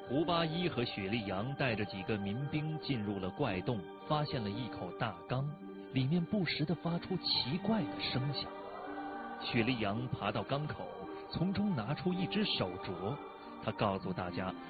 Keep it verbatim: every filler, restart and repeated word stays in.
胡八一和许立阳带着几个民兵进入了怪洞，发现了一口大缸，里面不时地发出奇怪的声响。许立阳爬到缸口，从中拿出一只手镯，他告诉大家，